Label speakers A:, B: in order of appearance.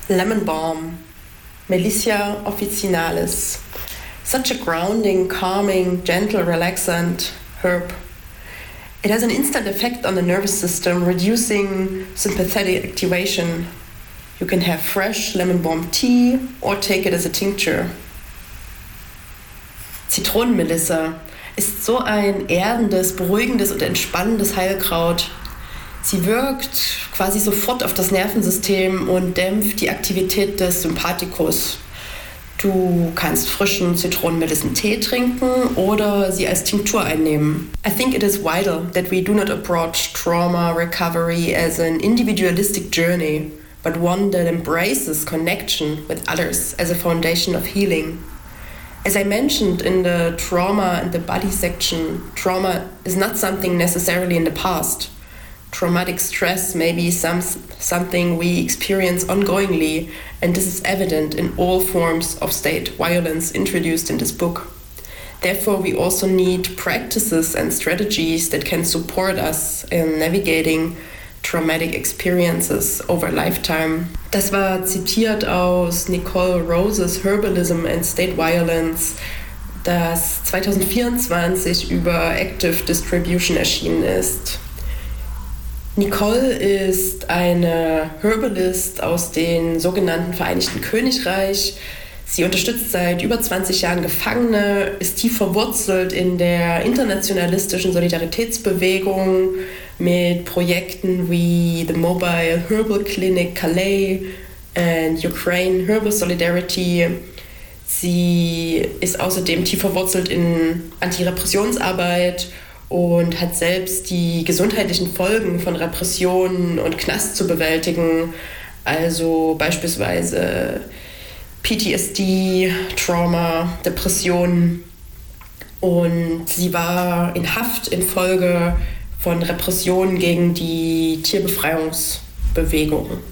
A: Lemon balm, Melissia officinalis. Such a grounding, calming, gentle, relaxant herb. It has an instant effect on the nervous system, reducing sympathetic activation. You can have fresh lemon balm tea or take it as a tincture. Zitronenmelisse ist so ein erdendes, beruhigendes und entspannendes Heilkraut. Sie wirkt quasi sofort auf das Nervensystem und dämpft die Aktivität des Sympathikus. Du kannst frischen Zitronenmelissentee trinken oder sie als Tinktur einnehmen. I think it is vital that we do not approach trauma recovery as an individualistic journey, but one that embraces connection with others as a foundation of healing. As I mentioned in the trauma and the body section, trauma is not something necessarily in the past. Traumatic stress may be something we experience ongoingly, and this is evident in all forms of state violence introduced in this book. Therefore, we also need practices and strategies that can support us in navigating traumatic experiences over a lifetime. Das war zitiert aus Nicole Roses Herbalism and State Violence, das 2024 über Active Distribution erschienen ist. Nicole ist eine Herbalist aus dem sogenannten Vereinigten Königreich. Sie unterstützt seit über 20 Jahren Gefangene, ist tief verwurzelt in der internationalistischen Solidaritätsbewegung mit Projekten wie The Mobile Herbal Clinic Calais und Ukraine Herbal Solidarity. Sie ist außerdem tief verwurzelt in Antirepressionsarbeit und hat selbst die gesundheitlichen Folgen von Repressionen und Knast zu bewältigen, also beispielsweise PTSD, Trauma, Depressionen. Und sie war in Haft infolge von Repressionen gegen die Tierbefreiungsbewegung.